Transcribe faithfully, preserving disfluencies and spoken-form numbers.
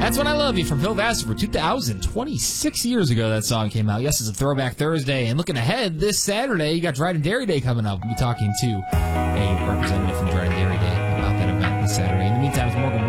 That's When I Love You from Phil Vassar for two thousand. twenty-six years ago that song came out. Yes, it's a Throwback Thursday. And looking ahead, this Saturday, you got Dryden Dairy Day coming up. We'll be talking to a representative from Dryden Dairy Day about that event this Saturday. In the meantime, it's Morgan